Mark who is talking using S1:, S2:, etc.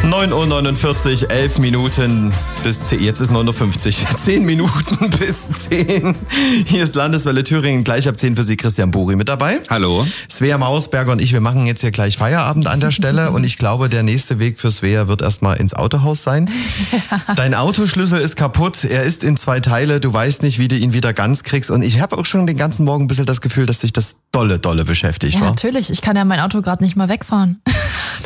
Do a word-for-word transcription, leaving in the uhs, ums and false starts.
S1: neun Uhr neunundvierzig, elf Minuten bis zehn. Jetzt ist neun Uhr fünfzig. zehn Minuten bis zehn. Hier ist Landeswelle Thüringen. Gleich ab zehn für Sie Christian Buri mit dabei.
S2: Hallo.
S1: Svea Mausberger und ich, wir machen jetzt hier gleich Feierabend an der Stelle. Und ich glaube, der nächste Weg für Svea wird erstmal ins Autohaus sein. Ja. Dein Autoschlüssel ist kaputt. Er ist in zwei Teile. Du weißt nicht, wie du ihn wieder ganz kriegst. Und ich habe auch schon den ganzen Morgen ein bisschen das Gefühl, dass sich das dolle, dolle beschäftigt.
S3: Ja,
S1: war.
S3: Natürlich. Ich kann ja mein Auto gerade nicht mal wegfahren.